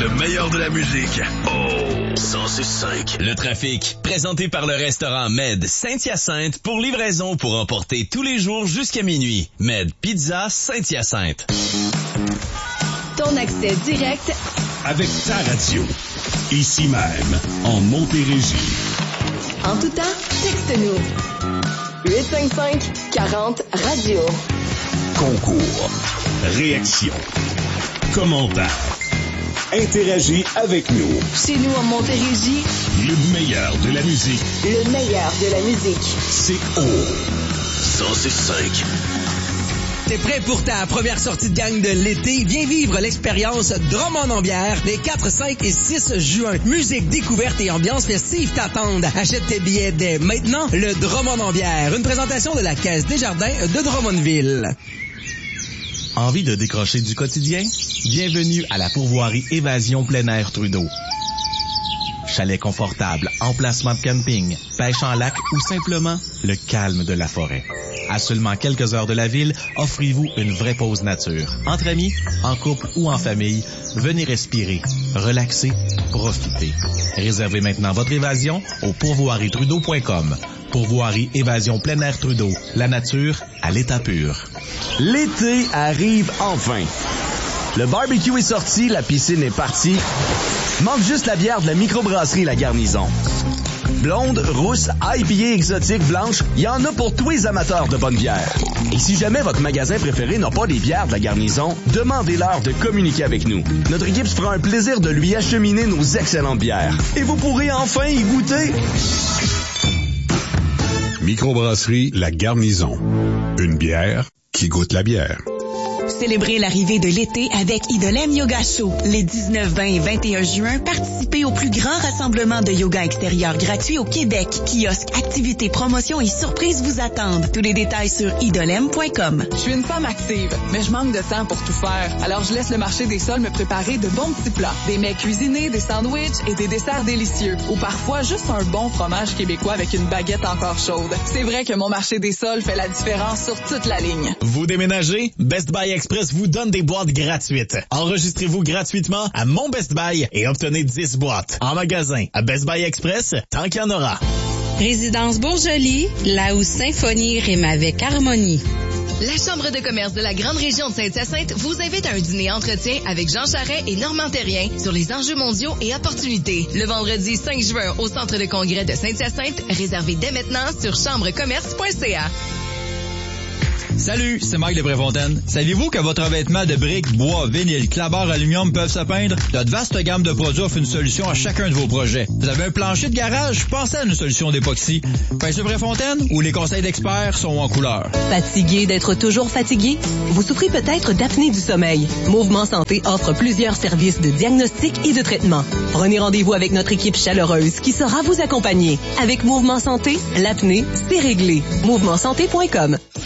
Le meilleur de la musique. Oh, 106.5. Le trafic, présenté par le restaurant Med Saint-Hyacinthe pour livraison pour emporter tous les jours jusqu'à minuit. Med Pizza Saint-Hyacinthe. Ton accès direct avec ta radio. Ici même, en Montérégie. En tout temps, texte-nous. 855-40-radio. Concours, réaction, commentaires. Interagis avec nous. Chez nous en Montérégie, le meilleur de la musique. Le meilleur de la musique. C'est au 106.5. T'es prêt pour ta première sortie de gang de l'été? Viens vivre l'expérience Drummond-en-Bière les 4, 5 et 6 juin. Musique, découverte et ambiance festive t'attendent. Achète tes billets dès maintenant. Le Drummond-en-Bière, une présentation de la Caisse Desjardins de Drummondville. Envie de décrocher du quotidien? Bienvenue à la pourvoirie Évasion plein air Trudeau. Chalet confortable, emplacement de camping, pêche en lac ou simplement le calme de la forêt. À seulement quelques heures de la ville, offrez-vous une vraie pause nature. Entre amis, en couple ou en famille, venez respirer, relaxer, profiter. Réservez maintenant votre évasion au pourvoiriestrudeau.com. Pourvoirie Évasion plein air Trudeau. La nature à l'état pur. L'été arrive enfin. Le barbecue est sorti, la piscine est partie. Manque juste la bière de la microbrasserie La Garnison. Blonde, rousse, IPA exotique, blanche, il y en a pour tous les amateurs de bonne bière. Et si jamais votre magasin préféré n'a pas des bières de La Garnison, demandez-leur de communiquer avec nous. Notre équipe se fera un plaisir de lui acheminer nos excellentes bières. Et vous pourrez enfin y goûter. Microbrasserie La Garnison. Une bière qui goûte la bière. Célébrez l'arrivée de l'été avec Idolem Yoga Show. Les 19, 20 et 21 juin, participez au plus grand rassemblement de yoga extérieur gratuit au Québec. Kiosques, activités, promotions et surprises vous attendent. Tous les détails sur idolem.com. Je suis une femme active, mais je manque de temps pour tout faire. Alors je laisse le marché des sols me préparer de bons petits plats. Des mets cuisinés, des sandwichs et des desserts délicieux. Ou parfois juste un bon fromage québécois avec une baguette encore chaude. C'est vrai que mon marché des sols fait la différence sur toute la ligne. Vous déménagez? Best Buy Express vous donne des boîtes gratuites. Enregistrez-vous gratuitement à mon Best Buy et obtenez 10 boîtes. En magasin, à Best Buy Express, tant qu'il y en aura. Résidence Bourgeois, là où symphonie rime avec harmonie. La Chambre de commerce de la Grande Région de Saint-Hyacinthe vous invite à un dîner entretien avec Jean Charest et Normand Terrien sur les enjeux mondiaux et opportunités. Le vendredi 5 juin au Centre de congrès de Saint-Hyacinthe, réservé dès maintenant sur chambrecommerce.ca. Salut, c'est Mike de Préfontaine. Saviez-vous que votre revêtement de briques, bois, vinyle, clapboard, aluminium peuvent se peindre? Notre vaste gamme de produits offre une solution à chacun de vos projets. Vous avez un plancher de garage? Pensez à une solution d'époxy. Peinture Préfontaine, où les conseils d'experts sont en couleur. Fatigué d'être toujours fatigué? Vous souffrez peut-être d'apnée du sommeil. Mouvement Santé offre plusieurs services de diagnostic et de traitement. Prenez rendez-vous avec notre équipe chaleureuse qui saura vous accompagner. Avec Mouvement Santé, l'apnée, c'est réglé. Mouvementsanté.com.